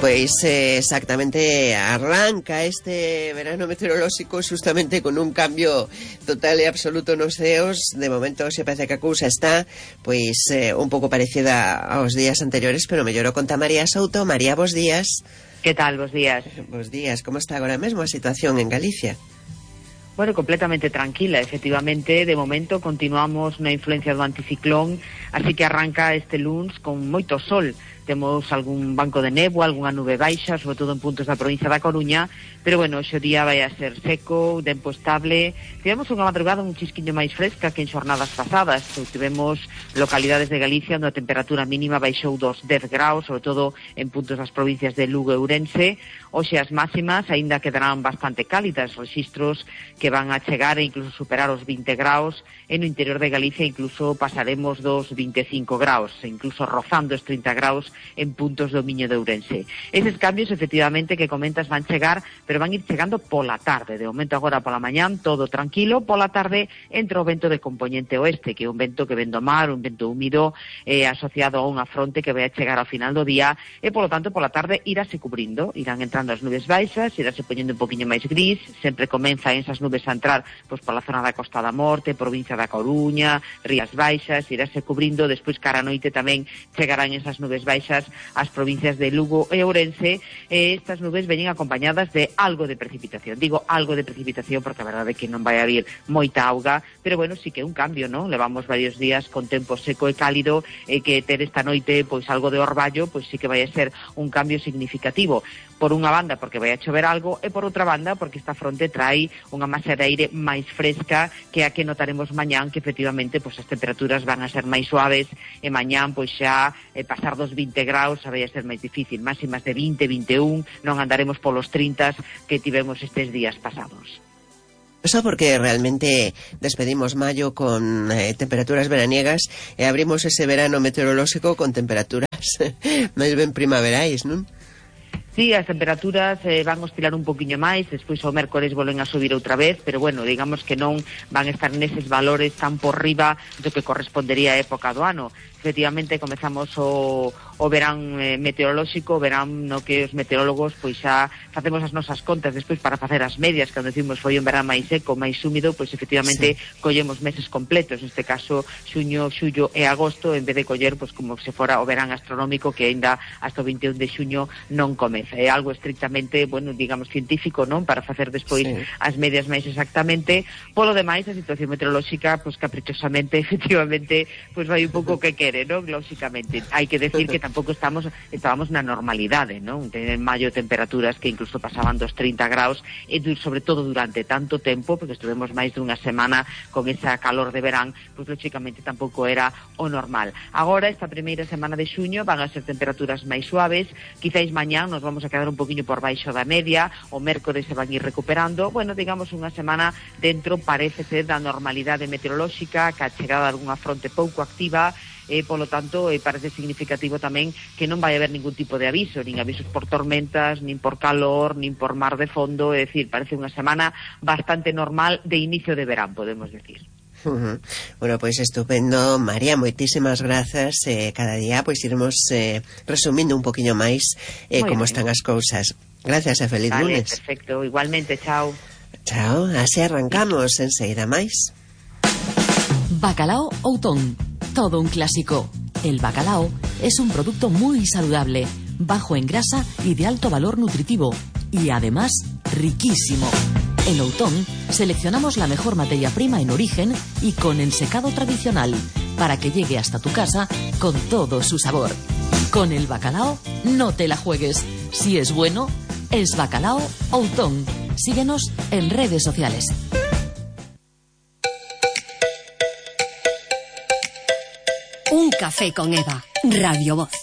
Pois exactamente arranca este verano meteorolóxico justamente con un cambio total e absoluto nos ceos. De momento se parece que a cousa está pois un pouco parecida aos días anteriores, pero mellor o conta María Souto. María, bos días. Que tal, bos días? Bos días, como está agora mesmo a situación en Galicia? Bueno, completamente tranquila, efectivamente. De momento continuamos na influencia do anticiclón, así que arranca este luns con moito sol. Temos algún banco de néboa, algunha nube baixa, sobre todo en puntos da provincia da Coruña, pero bueno, hoxe o día vai a ser seco, tempo estable. Tivemos unha madrugada un chisquiño máis fresca que en xornadas pasadas. Tivemos localidades de Galicia onde a temperatura mínima baixou dos 10 graus, sobre todo en puntos das provincias de Lugo e Ourense. Hoxe as máximas aínda quedarán bastante cálidas, rexistros que van a chegar e incluso superar os 20 graus. En o interior de Galicia incluso pasaremos dos 25 graus, incluso rozando os 30 graus en puntos do Miño de Ourense. Eses cambios, efectivamente, que comentas van chegar, pero van ir chegando pola tarde. De momento agora pola mañán, todo tranquilo. Pola tarde entra o vento de componente oeste, que é un vento que ven do mar, un vento húmido, asociado a unha fronte que vai a chegar ao final do día, e polo tanto pola tarde irase cubrindo, irán entrando as nubes baixas, irase poñendo un poquinho máis gris. Sempre comenzan esas nubes a entrar pois pola zona da Costa da Morte, provincia da Coruña, Rías Baixas, irase cubrindo. Despois cara a noite tamén chegarán esas nubes baixas ás provincias de Lugo e Ourense. Estas nubes veñen acompañadas de algo de precipitación. Digo algo de precipitación porque a verdade é que non vai haber moita auga, pero bueno, sí que é un cambio, non? Levamos varios días con tempo seco e cálido, e que ter esta noite pois algo de orballo, pois sí que vai a ser un cambio significativo. Por unha banda porque vai a chover algo, e por outra banda porque esta fronte trai unha masa de aire máis fresca que a que notaremos mañán, que efectivamente pois as temperaturas van a ser máis suaves, e mañán pois xa pasar dos 20 graus xa vai a ser máis difícil. Máximas de 20, 21, non andaremos polos 30 que tivemos estes días pasados. Eso porque realmente despedimos mayo con temperaturas veraniegas e abrimos ese verano meteorolóxico con temperaturas máis ben primaverais, non? Sí, as temperaturas van oscilar un poquinho máis, despois o mércores volven a subir outra vez, pero bueno, digamos que non van a estar neses valores tan por riba do que correspondería a época do ano. Efectivamente, comezamos o verán meteorolóxico, o verán no que os meteorólogos pois xa facemos as nosas contas despois para facer as medias, cando decimos foi un verán máis seco, máis húmido, pois efectivamente sí, collemos meses completos, neste caso xuño, xullo e agosto, en vez de coller pois como se fora o verán astronómico que aínda hasta o 21 de xuño non comeza. É algo estrictamente, bueno, digamos, científico, non? Para facer despois sí, as medias máis exactamente. Polo demais, a situación meteorolóxica, pois caprichosamente, efectivamente, pois vai un pouco que quere, non? Lóxicamente, hai que decir que tampouco estábamos na normalidade, non? En maio temperaturas que incluso pasaban dos 30 graus, e sobre todo durante tanto tempo, porque estuvemos máis dunha semana con esa calor de verán, pois lóxicamente tampouco era o normal. Agora, esta primeira semana de xuño van a ser temperaturas máis suaves, quizáis mañán nos vamos a quedar un poquinho por baixo da media, o mércores se van ir recuperando. Bueno, digamos unha semana dentro, parece ser, da normalidade meteorolóxica, que a chegada de algunha fronte pouco activa, e polo tanto parece significativo tamén que non vai haber ningún tipo de aviso, nin avisos por tormentas, nin por calor, nin por mar de fondo. É dicir, parece unha semana bastante normal de inicio de verán, podemos decir. Bueno, pois estupendo, María, moitísimas grazas. Cada día pois iremos resumindo un poquinho máis como están as cousas. Gracias e feliz lunes. Perfecto, igualmente, chao. Chao, así arrancamos enseguida máis. Bacalao Outón, todo un clásico. El bacalao es un producto muy saludable, bajo en grasa y de alto valor nutritivo, y además riquísimo. En Outón seleccionamos la mejor materia prima en origen y con ensecado tradicional, para que llegue hasta tu casa con todo su sabor. Con el bacalao no te la juegues. Si es bueno, es Bacalao Outón. Síguenos en redes sociales. Un café con Eva, Radio Voz.